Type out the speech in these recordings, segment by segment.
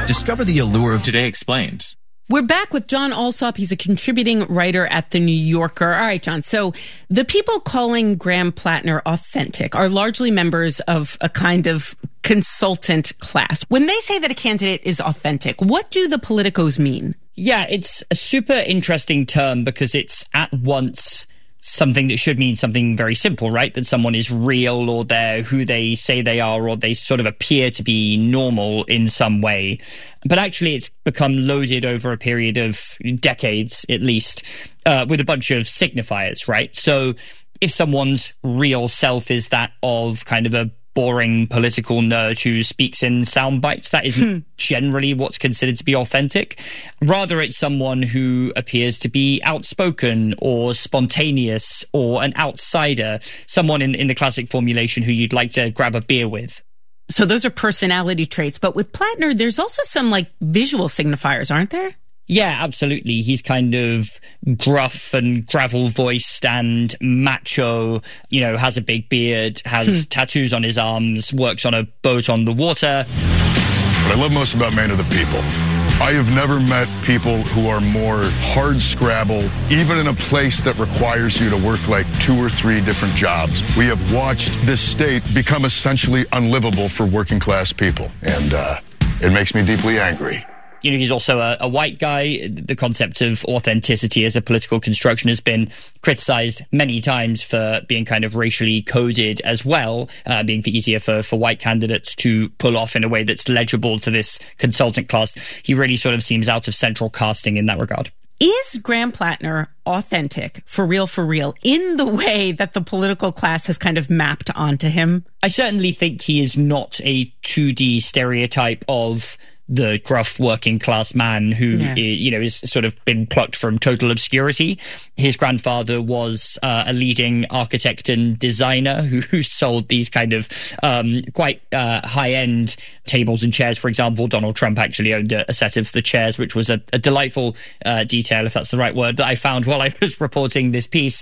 Discover the allure of Today Explained. We're back with Jon Alsop. He's a contributing writer at The New Yorker. All right, Jon. So the people calling Graham Plattner authentic are largely members of a kind of consultant class. When they say that a candidate is authentic, what do the politicos mean? Yeah, it's a super interesting term because it's at once something that should mean something very simple, right? That someone is real, or they're who they say they are, or they sort of appear to be normal in some way. But actually, it's become loaded over a period of decades, at least, with a bunch of signifiers, right? So if someone's real self is that of kind of a boring political nerd who speaks in sound bites, that isn't generally what's considered to be authentic. Rather, it's someone who appears to be outspoken or spontaneous or an outsider, someone in the classic formulation who you'd like to grab a beer with. So those are personality traits. But with Plattner, there's also some like visual signifiers, aren't there? Yeah, absolutely. He's kind of gruff and gravel-voiced and macho, has a big beard, has tattoos on his arms, works on a boat on the water. What I love most about Man of the People, I have never met people who are more hard-scrabble, even in a place that requires you to work like 2 or 3 different jobs. We have watched this state become essentially unlivable for working-class people, and it makes me deeply angry. He's also a white guy. The concept of authenticity as a political construction has been criticized many times for being kind of racially coded as well, being easier for white candidates to pull off in a way that's legible to this consultant class. He really sort of seems out of central casting in that regard. Is Graham Plattner authentic, for real, in the way that the political class has kind of mapped onto him? I certainly think he is not a 2D stereotype of the gruff working class man who, is sort of been plucked from total obscurity. His grandfather was a leading architect and designer who sold these kind of quite high-end tables and chairs. For example, Donald Trump actually owned a set of the chairs, which was a delightful detail, if that's the right word, that I found while I was reporting this piece.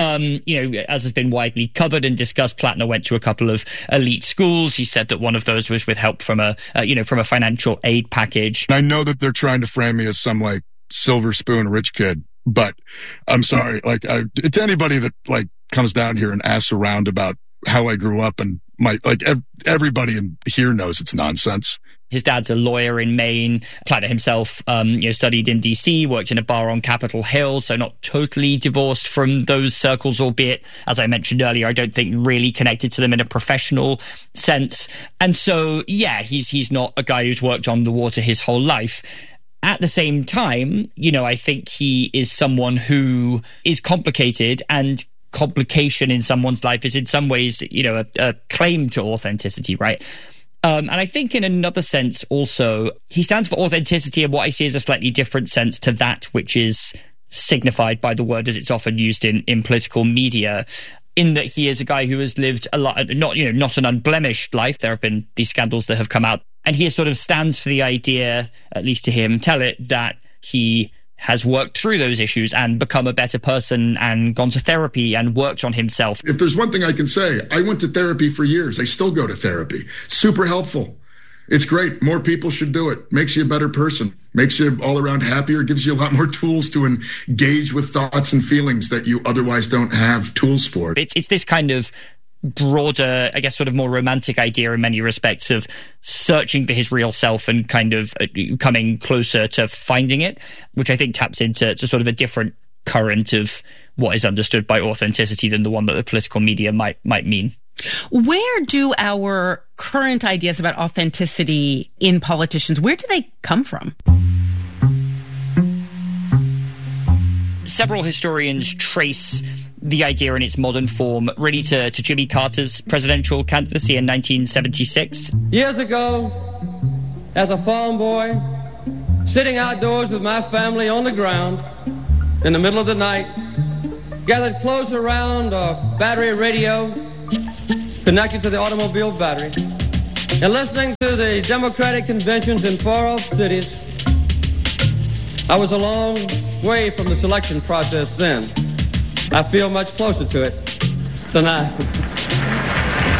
As has been widely covered and discussed, Plattner went to a couple of elite schools. He said that one of those was with help from a financial aid package. I know that they're trying to frame me as some like silver spoon rich kid, but I'm sorry. To anybody that comes down here and asks around about how I grew up, and everybody in here knows it's nonsense. His dad's a lawyer in Maine. Plattner himself, studied in D.C., worked in a bar on Capitol Hill, so not totally divorced from those circles, albeit, as I mentioned earlier, I don't think really connected to them in a professional sense. And so, yeah, he's not a guy who's worked on the water his whole life. At the same time, I think he is someone who is complicated, and complication in someone's life is in some ways, a claim to authenticity, right? And I think in another sense also, he stands for authenticity in what I see as a slightly different sense to that which is signified by the word as it's often used in political media, in that he is a guy who has lived a lot, not an unblemished life. There have been these scandals that have come out, and he sort of stands for the idea, at least to him tell it, that he has worked through those issues and become a better person and gone to therapy and worked on himself. If there's one thing I can say, I went to therapy for years. I still go to therapy. Super helpful. It's great. More people should do it. Makes you a better person. Makes you all around happier. Gives you a lot more tools to engage with thoughts and feelings that you otherwise don't have tools for. It's this kind of broader, I guess, sort of more romantic idea in many respects of searching for his real self and kind of coming closer to finding it, which I think taps into sort of a different current of what is understood by authenticity than the one that the political media might mean. Where do our current ideas about authenticity in politicians, where do they come from? Several historians trace the idea in its modern form really to Jimmy Carter's presidential candidacy in 1976. Years ago, as a farm boy, sitting outdoors with my family on the ground in the middle of the night, gathered close around a battery radio connected to the automobile battery, and listening to the Democratic conventions in far-off cities. I was a long way from the selection process then. I feel much closer to it tonight.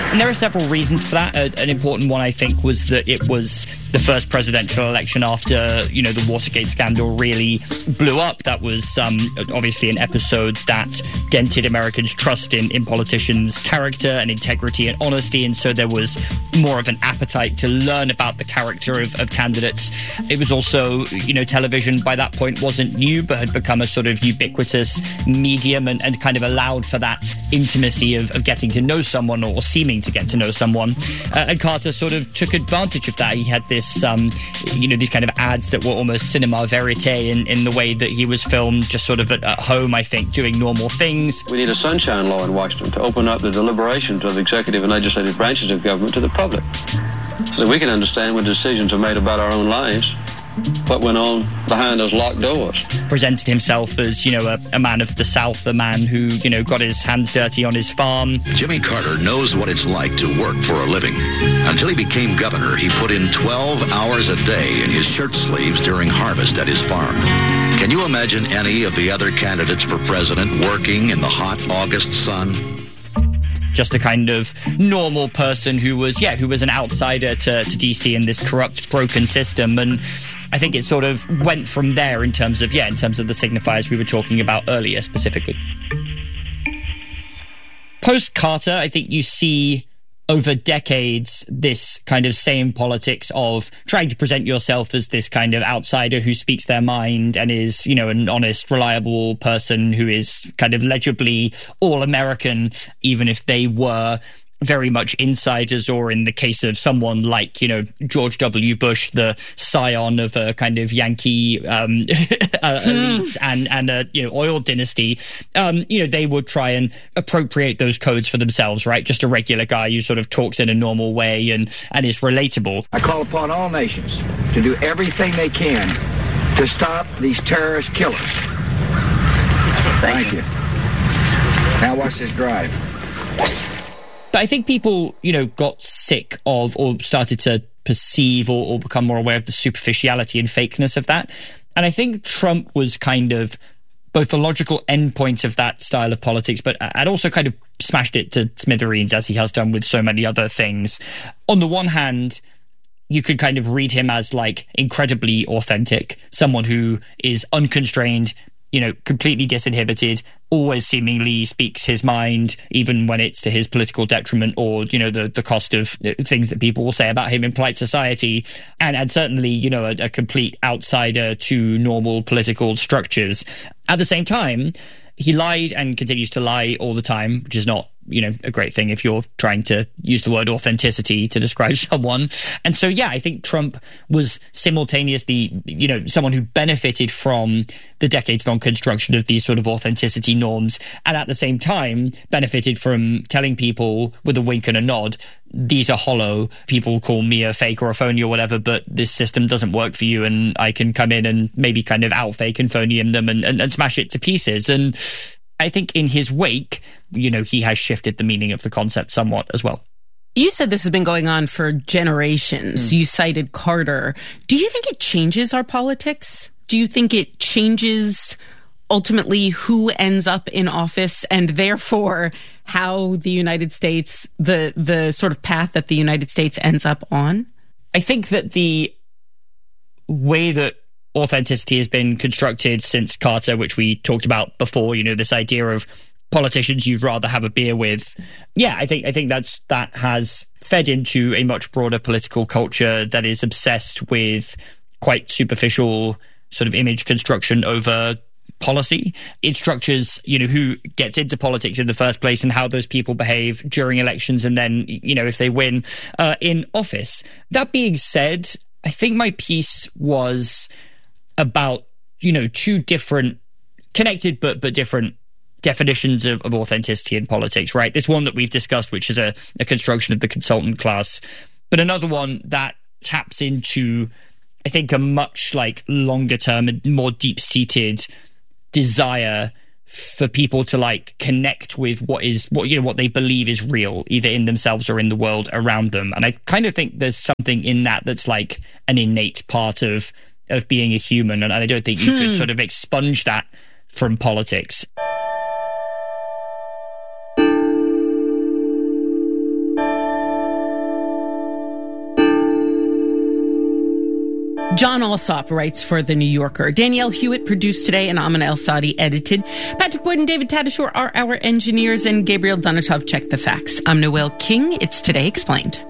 And there are several reasons for that. An important one, I think, was that it was the first presidential election after, the Watergate scandal really blew up. That was obviously an episode that dented Americans' trust in politicians' character and integrity and honesty. And so there was more of an appetite to learn about the character of candidates. It was also, television by that point wasn't new, but had become a sort of ubiquitous medium and kind of allowed for that intimacy of getting to know someone or seeming to get to know someone. And Carter sort of took advantage of that. He had this, these kind of ads that were almost cinema verite in the way that he was filmed just sort of at home, I think, doing normal things. We need a sunshine law in Washington to open up the deliberations of the executive and legislative branches of government to the public so that we can understand when decisions are made about our own lives, what went on behind those locked doors. Presented himself as, a man of the South, a man who, got his hands dirty on his farm. Jimmy Carter knows what it's like to work for a living. Until he became governor, he put in 12 hours a day in his shirt sleeves during harvest at his farm. Can you imagine any of the other candidates for president working in the hot August sun? Just a kind of normal person who was an outsider to DC in this corrupt, broken system. And I think it sort of went from there in terms of the signifiers we were talking about earlier specifically. Post-Carter, I think you see over decades this kind of same politics of trying to present yourself as this kind of outsider who speaks their mind and is, an honest, reliable person who is kind of legibly all-American, even if they were very much insiders, or in the case of someone like, George W. Bush, the scion of a kind of Yankee elites and a, oil dynasty, they would try and appropriate those codes for themselves, right? Just a regular guy who sort of talks in a normal way and is relatable. I call upon all nations to do everything they can to stop these terrorist killers. Thank you. Now watch this drive. But I think people, got sick of or started to perceive or become more aware of the superficiality and fakeness of that. And I think Trump was kind of both the logical endpoint of that style of politics, but had also kind of smashed it to smithereens, as he has done with so many other things. On the one hand, you could kind of read him as like incredibly authentic, someone who is unconstrained, completely disinhibited, always seemingly speaks his mind, even when it's to his political detriment or, the cost of things that people will say about him in polite society. And certainly, a complete outsider to normal political structures. At the same time, he lied and continues to lie all the time, which is not, a great thing if you're trying to use the word authenticity to describe someone. And so, I think Trump was simultaneously, someone who benefited from the decades-long construction of these sort of authenticity norms, and at the same time benefited from telling people with a wink and a nod, these are hollow, people call me a fake or a phony or whatever, but this system doesn't work for you, and I can come in and maybe kind of out-fake and phonyium them and smash it to pieces. And I think in his wake, he has shifted the meaning of the concept somewhat as well. You said this has been going on for generations. You cited Carter. Do you think it changes our politics? Do you think it changes ultimately who ends up in office and therefore how the United States, the sort of path that the United States ends up on? I think that the way that authenticity has been constructed since Carter, which we talked about before, this idea of politicians you'd rather have a beer with. I think that has fed into a much broader political culture that is obsessed with quite superficial sort of image construction over policy. It structures, who gets into politics in the first place and how those people behave during elections and then, if they win in office. That being said, I think my piece was about, two different, connected but different definitions of authenticity in politics, right? This one that we've discussed, which is a construction of the consultant class, but another one that taps into, I think, a much longer term and more deep-seated desire for people to connect with what they believe is real, either in themselves or in the world around them. And I kind of think there's something in that that's like an innate part of being a human, and I don't think you could sort of expunge that from politics. John Alsop writes for The New Yorker. Danielle Hewitt produced today, and Amin El-Sadi edited. Patrick Boyd and David Tadashore are our engineers, and Gabriel Donatov checked the facts. I'm Noel King. It's Today Explained.